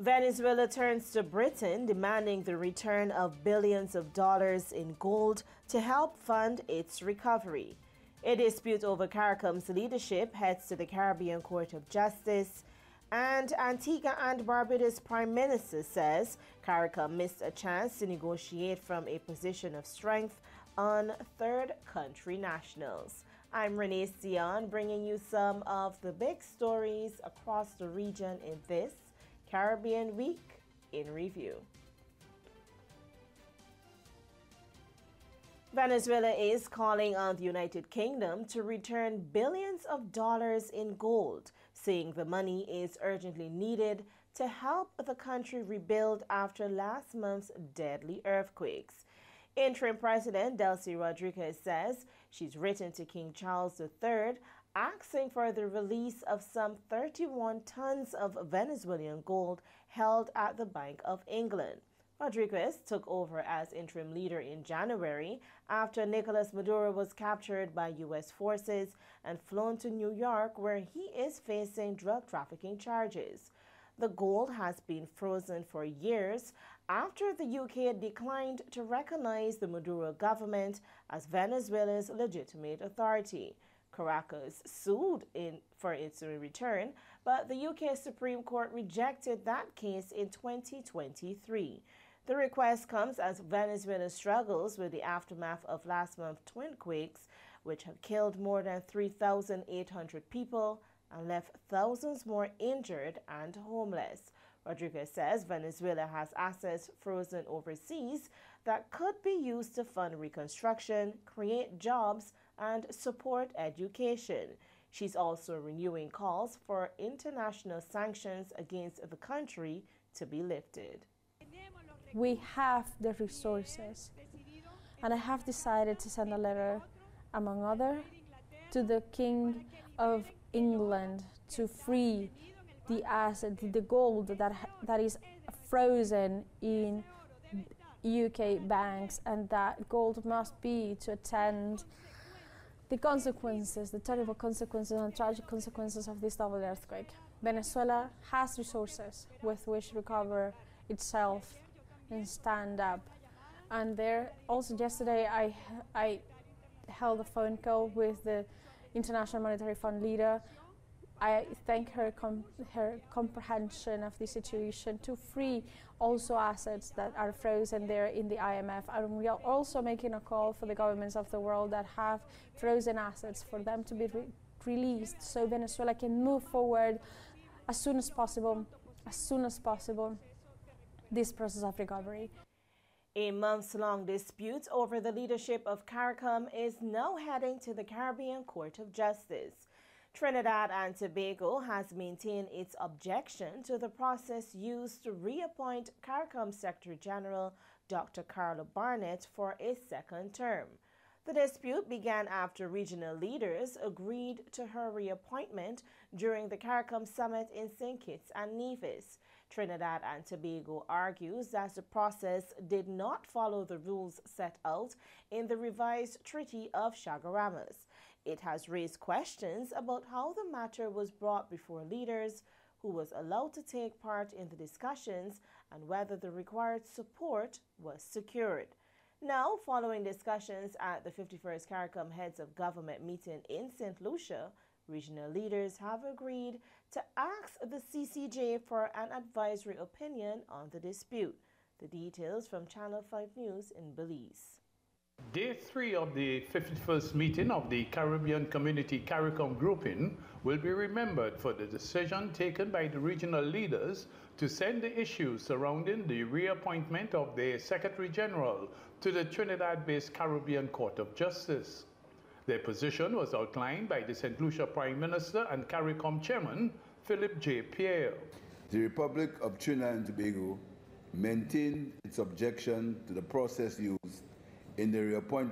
Venezuela turns to Britain, demanding the return of billions of dollars in gold to help fund its recovery. A dispute over CARICOM's leadership heads to the Caribbean Court of Justice, and Antigua and Barbuda's Prime Minister says CARICOM missed a chance to negotiate from a position of strength on third country nationals. I'm Renee Sion, bringing you some of the big stories across the region in this Caribbean Week in Review. Venezuela is calling on the United Kingdom to return billions of dollars in gold, saying the money is urgently needed to help the country rebuild after last month's deadly earthquakes. Interim President Delcy Rodriguez says she's written to King Charles III asking for the release of some 31 tons of Venezuelan gold held at the Bank of England. Rodriguez took over as interim leader in January after Nicolas Maduro was captured by U.S. forces and flown to New York, where he is facing drug trafficking charges. The gold has been frozen for years after the UK declined to recognize the Maduro government as Venezuela's legitimate authority. Caracas sued for its return, but the UK Supreme Court rejected that case in 2023. The request comes as Venezuela struggles with the aftermath of last month's twin quakes, which have killed more than 3,800 people and left thousands more injured and homeless. Rodriguez says Venezuela has assets frozen overseas that could be used to fund reconstruction, create jobs, and support education. She's also renewing calls for international sanctions against the country to be lifted. We have the resources, and I have decided to send a letter, among others, to the King of England to free the asset, the gold that is frozen in UK banks, and that gold must be to attend the consequences, the terrible consequences and tragic consequences of this double earthquake. Venezuela has resources with which to recover itself and stand up. And there also yesterday I held a phone call with the International Monetary Fund leader. I thank her comprehension of the situation to free also assets that are frozen there in the IMF. And we are also making a call for the governments of the world that have frozen assets for them to be released so Venezuela can move forward as soon as possible this process of recovery. A months-long dispute over the leadership of CARICOM is now heading to the Caribbean Court of Justice. Trinidad and Tobago has maintained its objection to the process used to reappoint CARICOM Secretary General Dr. Carla Barnett for a second term. The dispute began after regional leaders agreed to her reappointment during the CARICOM summit in St. Kitts and Nevis. Trinidad and Tobago argues that the process did not follow the rules set out in the revised Treaty of Chaguaramas. It has raised questions about how the matter was brought before leaders, who was allowed to take part in the discussions, and whether the required support was secured. Now, following discussions at the 51st CARICOM Heads of Government meeting in St. Lucia, regional leaders have agreed to ask the CCJ for an advisory opinion on the dispute. The details from Channel 5 News in Belize. Day 3 of the 51st meeting of the Caribbean Community CARICOM grouping will be remembered for the decision taken by the regional leaders to send the issues surrounding the reappointment of the Secretary General to the Trinidad-based Caribbean Court of Justice. Their position was outlined by the St. Lucia Prime Minister and CARICOM Chairman, Philip J. Pierre. The Republic of Trinidad and Tobago maintained its objection to the process used in the reappointment